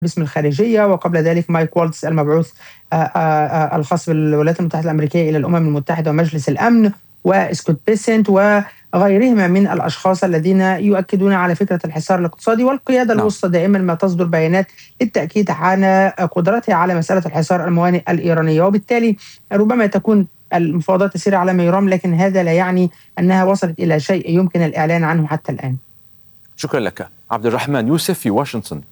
باسم الخارجية، وقبل ذلك مايك والتز المبعوث الخاص بالولايات المتحدة الأمريكية إلى الأمم المتحدة ومجلس الأمن، وسكوت بيسنت وغيرهما من الأشخاص الذين يؤكدون على فكرة الحصار الاقتصادي. والقيادة نعم. الوسطى دائما ما تصدر بيانات للتأكيد على قدرتها على مسألة الحصار الموانئ الإيرانية، وبالتالي ربما تكون المفاوضات تسير على ما يرام، لكن هذا لا يعني أنها وصلت إلى شيء يمكن الإعلان عنه حتى الآن. شكرا لك عبد الرحمن يوسف في واشنطن.